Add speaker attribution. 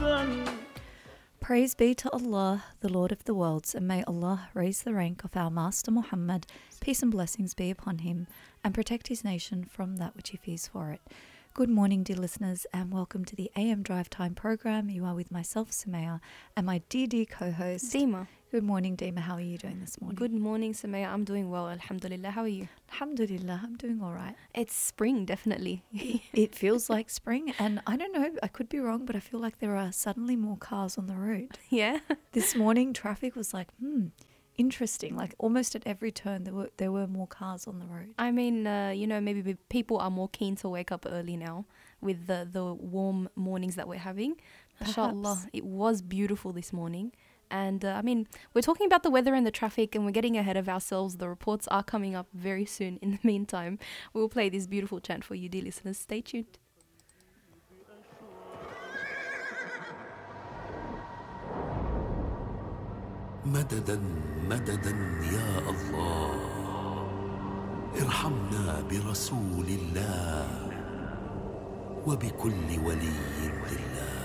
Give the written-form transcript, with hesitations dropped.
Speaker 1: Praise be to Allah, the Lord of the worlds, and may Allah raise the rank of our Master Muhammad, peace and blessings be upon him, and protect his nation from that which he fears for it. Good morning, dear listeners, and welcome to the AM Drive Time program. You are with myself, Sumaya, and my dear co-host,
Speaker 2: Dima.
Speaker 1: Good morning, Dima. How are you doing this morning?
Speaker 2: Good morning, Sumaya. I'm doing well, alhamdulillah. How are you?
Speaker 1: Alhamdulillah, I'm doing all right.
Speaker 2: It's spring, definitely.
Speaker 1: It feels like spring, and I don't know, I could be wrong, but I feel like there are suddenly more cars on the road.
Speaker 2: Yeah.
Speaker 1: This morning, traffic was like, interesting. Like almost at every turn, there were more cars on the road.
Speaker 2: I mean, maybe people are more keen to wake up early now with the warm mornings that we're having. MashaAllah, it was beautiful this morning. And we're talking about the weather and the traffic, and we're getting ahead of ourselves. The reports are coming up very soon. In the meantime, we'll play this beautiful chant for you, dear listeners. Stay tuned.
Speaker 3: مددا مددا يا الله ارحمنا برسول الله وبكل ولي لله